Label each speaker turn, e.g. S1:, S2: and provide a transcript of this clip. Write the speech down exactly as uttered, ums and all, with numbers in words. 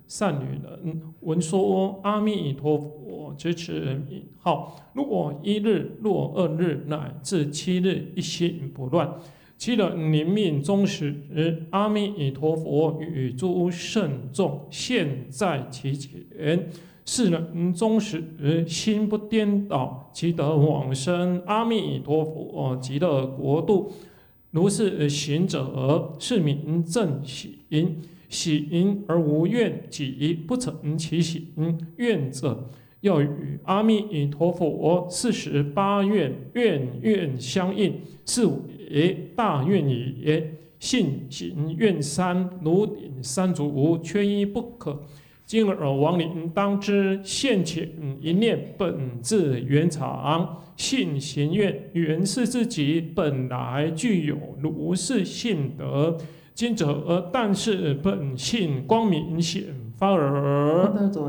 S1: 善女人，闻说阿弥陀佛，支持名号。若一日，若二日，乃至七日，一心不乱。其人临命终时，阿弥陀佛与诸圣众现在其前。是人终时心不颠倒，即得往生阿弥陀佛极乐国度。如是行者，是名正行。行而无怨，即不成其行。愿者，要与阿弥陀佛四十八愿，愿愿相应，是为大愿也。信行愿三，如顶三足，缺一不可。今尔亡灵当知，现前一念本自圆常。信行愿，原是自己本来具有如是性德。今者但是本性光明显发耳。